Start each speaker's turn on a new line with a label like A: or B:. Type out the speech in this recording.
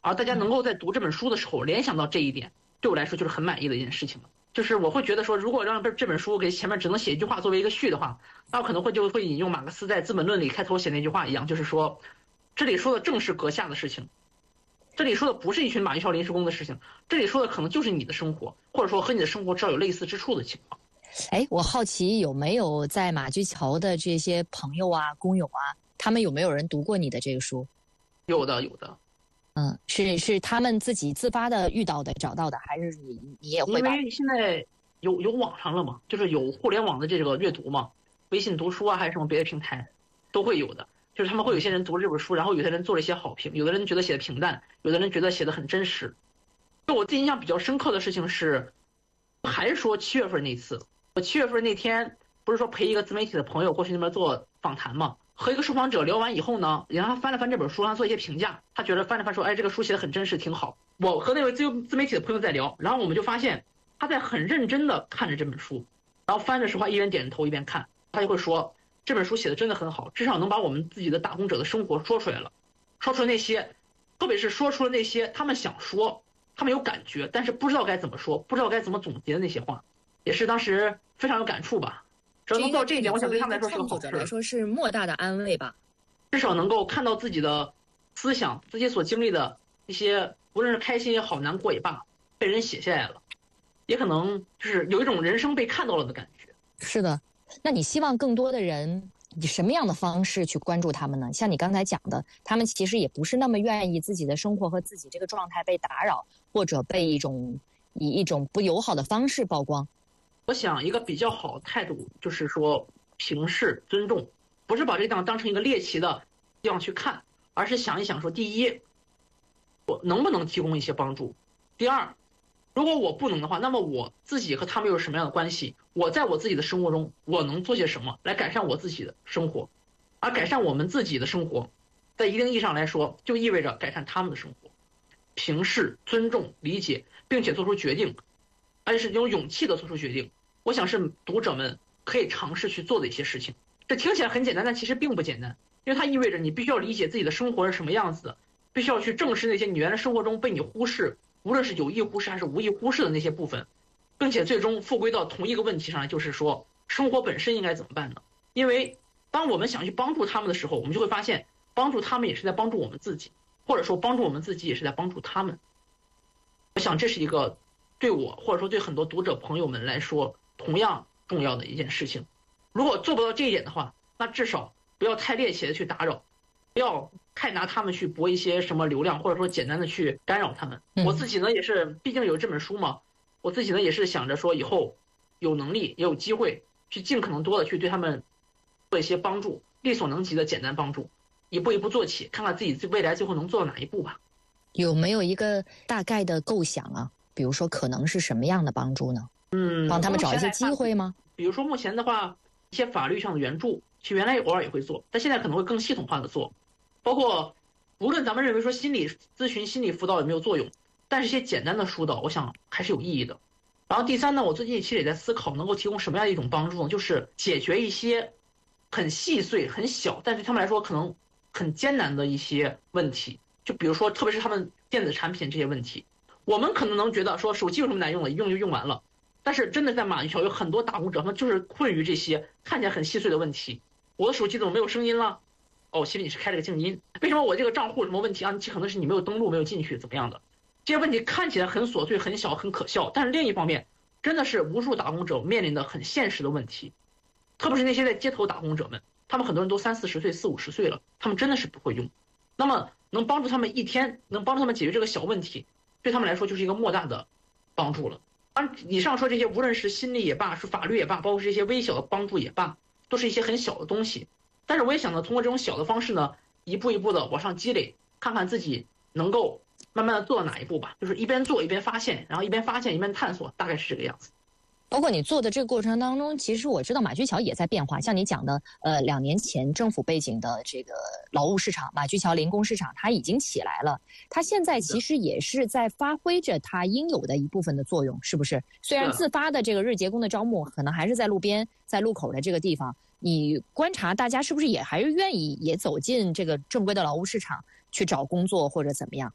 A: 而大家能够在读这本书的时候联想到这一点，对我来说就是很满意的一件事情了。就是我会觉得说，如果让这本书给前面只能写一句话作为一个序的话，那我可能会引用马克思在《资本论》里开头写那句话一样，就是说，这里说的正是阁下的事情，这里说的不是一群马玉桥临时工的事情，这里说的可能就是你的生活，或者说和你的生活至少有类似之处的情况。
B: 哎，我好奇有没有在马驹桥的这些朋友啊、工友啊，他们有没有人读过你的这个书？
A: 有的。
B: 是他们自己自发的遇到的、找到的，还是你也会？
A: 因为现在有网上了嘛，就是有互联网的这个阅读嘛，微信读书啊，还是什么别的平台，都会有的。就是他们会有些人读了这本书，然后有些人做了一些好评，有的人觉得写的平淡，有的人觉得写的很真实。就我自己印象比较深刻的事情是，还是说7月份那次，我7月份那天不是说陪一个自媒体的朋友过去那边做访谈嘛，和一个受访者聊完以后呢，然后他翻了翻这本书，让他做一些评价，他觉得翻了翻说，哎，这个书写的很真实，挺好。我和那位自媒体的朋友在聊，然后我们就发现他在很认真的看着这本书，然后翻着时话一边点着头一边看，他就会说这本书写的真的很好，至少能把我们自己的打工者的生活说出来了，说出了那些，特别是说出了那些他们想说，他们有感觉，但是不知道该怎么说，不知道该怎么总结的那些话，也是当时非常有感触吧。只要能做到这一点，我想对他们来说是个好事，
B: 来说是莫大的安慰吧。
A: 至少能够看到自己的思想，自己所经历的一些，无论是开心也好，难过也罢，被人写下来了，也可能就是有一种人生被看到了的感觉。
B: 是的，那你希望更多的人以什么样的方式去关注他们呢？像你刚才讲的，他们其实也不是那么愿意自己的生活和自己这个状态被打扰，或者被以一种不友好的方式曝光。
A: 我想一个比较好的态度就是说平视尊重，不是把这个地方当成一个猎奇的地方去看，而是想一想说，第一，我能不能提供一些帮助？第二，如果我不能的话，那么我自己和他们又是什么样的关系？我在我自己的生活中，我能做些什么来改善我自己的生活？而改善我们自己的生活，在一定意义上来说，就意味着改善他们的生活。平视、尊重、理解，并且做出决定，而且是有勇气的做出决定。我想是读者们可以尝试去做的一些事情。这听起来很简单，但其实并不简单，因为它意味着你必须要理解自己的生活是什么样子的，必须要去正视那些你原来生活中被你忽视，无论是有意忽视还是无意忽视的那些部分，并且最终复归到同一个问题上来，就是说生活本身应该怎么办呢？因为当我们想去帮助他们的时候，我们就会发现帮助他们也是在帮助我们自己，或者说帮助我们自己也是在帮助他们。我想这是一个对我或者说对很多读者朋友们来说同样重要的一件事情。如果做不到这一点的话，那至少不要太猎奇的去打扰，不要太拿他们去博一些什么流量，或者说简单的去干扰他们。我自己呢也是，毕竟有这本书嘛，我自己呢也是想着说以后有能力也有机会去尽可能多的去对他们做一些帮助，力所能及的简单帮助，一步一步做起，看看自己未来最后能做到哪一步吧。
B: 有没有一个大概的构想啊？比如说可能是什么样的帮助呢？帮他们找一些机会吗？
A: 比如说目前的话，一些法律上的援助，其实原来偶尔也会做，但现在可能会更系统化的做。包括无论咱们认为说心理咨询、心理辅导有没有作用，但是一些简单的疏导，我想还是有意义的。然后第三呢，我最近其实也在思考，能够提供什么样的一种帮助呢？就是解决一些很细碎、很小，但对他们来说可能很艰难的一些问题。就比如说，特别是他们电子产品这些问题，我们可能能觉得说手机有什么难用的，一用就用完了。但是真的在马玉桥有很多打工者，他们就是困于这些看起来很细碎的问题。我的手机怎么没有声音了？哦，其实你是开了个静音。为什么我这个账户什么问题啊？你可能是你没有登录，没有进去，怎么样的？这些问题看起来很琐碎、很小、很可笑，但是另一方面，真的是无数打工者面临的很现实的问题。特别是那些在街头打工者们，他们很多人都30-40岁、40-50岁了，他们真的是不会用。那么能帮助他们一天，能帮助他们解决这个小问题，对他们来说就是一个莫大的帮助了。以上说这些，无论是心理也罢，是法律也罢，包括这些微小的帮助也罢，都是一些很小的东西。但是我也想呢，通过这种小的方式呢，一步一步的往上积累，看看自己能够慢慢的做到哪一步吧。就是一边做一边发现，然后一边发现一边探索，大概是这个样子。
B: 包括你做的这个过程当中，其实我知道马驹桥也在变化。像你讲的，2年前政府背景的这个劳务市场，马驹桥零工市场，它已经起来了。它现在其实也是在发挥着它应有的一部分的作用，是不是？虽然自发的这个日结工的招募，可能还是在路边、在路口的这个地方，你观察大家是不是也还是愿意也走进这个正规的劳务市场去找工作或者怎么样？